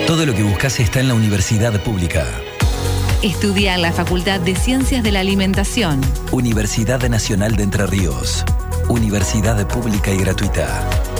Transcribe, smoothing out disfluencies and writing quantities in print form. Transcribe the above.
Todo lo que buscas está en la Universidad Pública. Estudia en la Facultad de Ciencias de la Alimentación. Universidad Nacional de Entre Ríos. Universidad pública y gratuita.